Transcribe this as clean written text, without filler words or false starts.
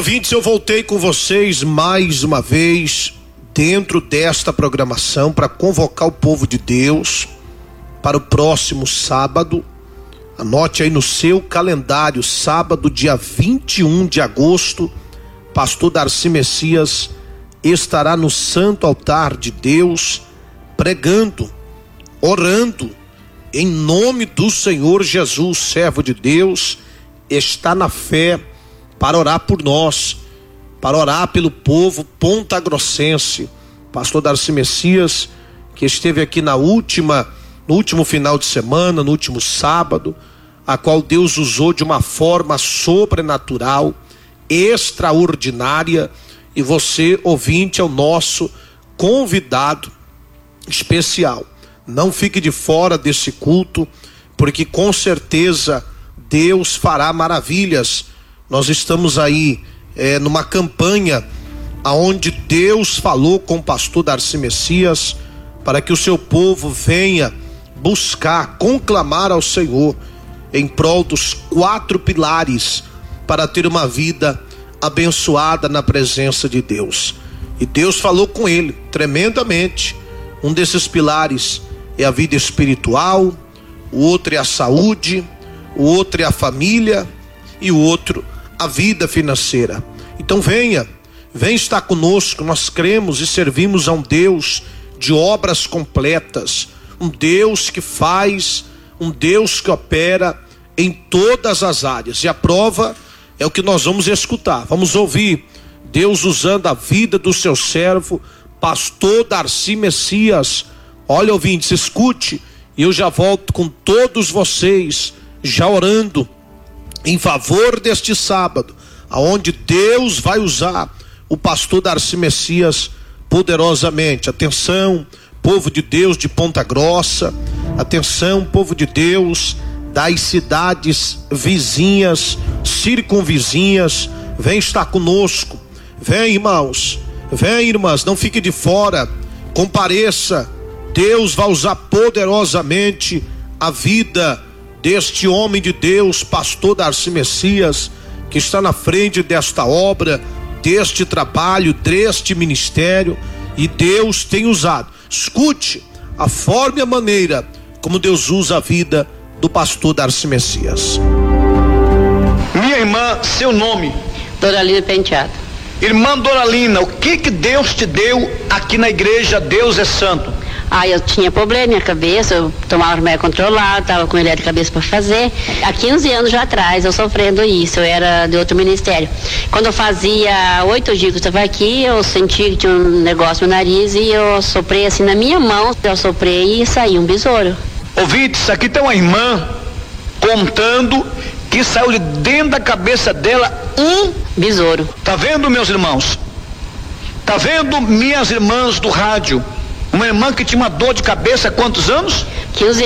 Ouvintes, eu voltei com vocês mais uma vez dentro desta programação para convocar o povo de Deus para o próximo sábado. Anote aí no seu calendário, sábado, dia 21 de agosto, pastor Darcy Messias estará no santo altar de Deus, pregando, orando, em nome do Senhor Jesus. Servo de Deus está na fé para orar por nós, para orar pelo povo pontagrossense. Pastor Darcy Messias, que esteve aqui no último final de semana, no último sábado, a qual Deus usou de uma forma sobrenatural, extraordinária, e você, ouvinte, é o nosso convidado especial. Não fique de fora desse culto, porque com certeza Deus fará maravilhas. Nós estamos aí numa campanha aonde Deus falou com o pastor Darcy Messias para que o seu povo venha buscar, conclamar ao Senhor em prol dos 4 pilares para ter uma vida abençoada na presença de Deus. E Deus falou com ele tremendamente. Um desses pilares é a vida espiritual, o outro é a saúde, o outro é a família e o outro a vida financeira. Então venha estar conosco. Nós cremos e servimos a um Deus de obras completas, um Deus que faz, um Deus que opera em todas as áreas, e a prova é o que nós vamos escutar. Vamos ouvir Deus usando a vida do seu servo, pastor Darcy Messias. Olha, ouvintes, escute, e eu já volto com todos vocês, já orando em favor deste sábado, aonde Deus vai usar o pastor Darcy Messias poderosamente. Atenção, povo de Deus de Ponta Grossa, atenção, povo de Deus das cidades vizinhas, circunvizinhas, vem estar conosco. Vem, irmãos, vem, irmãs, não fique de fora, compareça. Deus vai usar poderosamente a vida deste homem de Deus, pastor Darcy Messias, que está na frente desta obra, deste trabalho, deste ministério, e Deus tem usado. Escute a forma e a maneira como Deus usa a vida do pastor Darcy Messias. Minha irmã, seu nome? Doralina Penteado. Irmã Doralina, o que Deus te deu aqui na igreja Deus é Santo? Eu tinha problema na minha cabeça, eu tomava remédio controlado, estava com ele de cabeça para fazer. Há 15 anos já atrás, eu sofrendo isso, eu era de outro ministério. Quando eu fazia 8 dias que eu estava aqui, eu senti que tinha um negócio no nariz e eu soprei assim na minha mão, eu soprei e saiu um besouro. Ouvintes, aqui tem uma irmã contando que saiu de dentro da cabeça dela um besouro. Tá vendo, meus irmãos? Tá vendo, minhas irmãs do rádio? Uma irmã que tinha uma dor de cabeça há quantos anos? 15